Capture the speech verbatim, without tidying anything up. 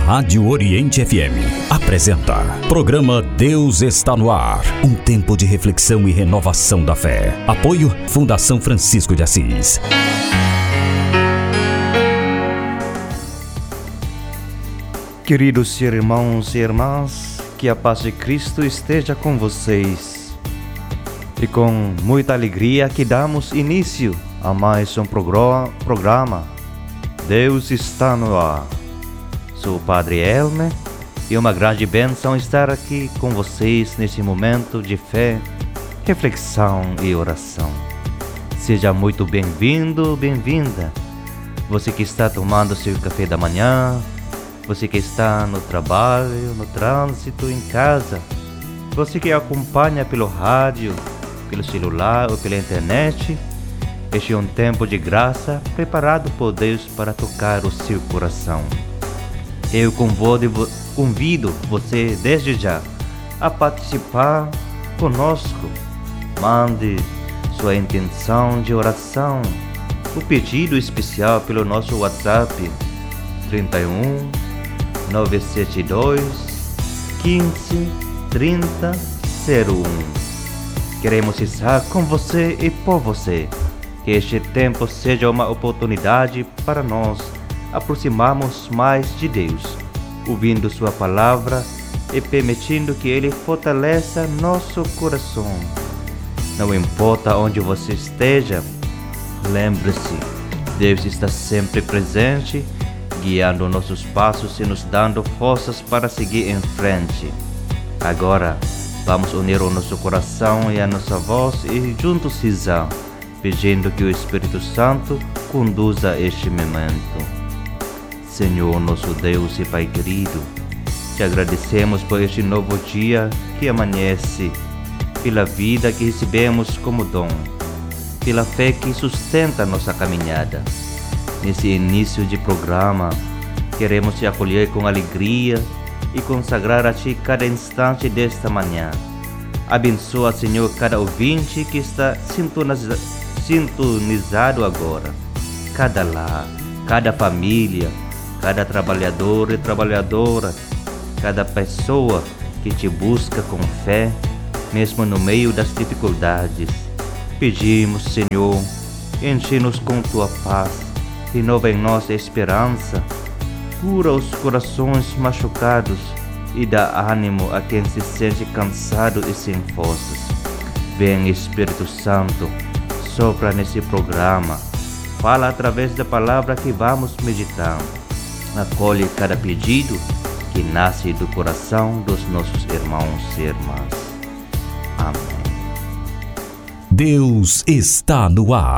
Rádio Oriente F M apresenta Programa Deus está no ar, um tempo de reflexão e renovação da fé. Apoio Fundação Francisco de Assis. Queridos irmãos e irmãs, que a paz de Cristo esteja com vocês. E com muita alegria que damos início a mais um programa Deus está no ar. Sou o Padre Elmer e é uma grande bênção estar aqui com vocês nesse momento de fé, reflexão e oração. Seja muito bem-vindo, bem-vinda. Você que está tomando seu café da manhã, você que está no trabalho, no trânsito, em casa, você que acompanha pelo rádio, pelo celular ou pela internet. Este é um tempo de graça preparado por Deus para tocar o seu coração. Eu convido você desde já a participar conosco. Mande sua intenção de oração, o pedido especial pelo nosso WhatsApp trinta e um, nove sete dois, quinze, trinta, zero um. Queremos estar com você e por você. Que este tempo seja uma oportunidade para nós aproximarmos mais de Deus, ouvindo sua palavra e permitindo que Ele fortaleça nosso coração. Não importa onde você esteja, lembre-se, Deus está sempre presente, guiando nossos passos e nos dando forças para seguir em frente. Agora, vamos unir o nosso coração e a nossa voz e juntos rezar, pedindo que o Espírito Santo conduza este momento. Senhor, nosso Deus e Pai querido, te agradecemos por este novo dia que amanhece, pela vida que recebemos como dom, pela fé que sustenta nossa caminhada. Nesse início de programa, queremos te acolher com alegria e consagrar a Ti cada instante desta manhã. Abençoa, Senhor, cada ouvinte que está sintonizado, sintonizado agora, cada lar, cada família, cada trabalhador e trabalhadora, cada pessoa que te busca com fé, mesmo no meio das dificuldades. Pedimos, Senhor, enche-nos com tua paz, renova em nós a esperança, cura os corações machucados e dá ânimo a quem se sente cansado e sem forças. Vem, Espírito Santo, sopra nesse programa, fala através da palavra que vamos meditar. Acolhe cada pedido que nasce do coração dos nossos irmãos e irmãs. Amém. Deus está no ar.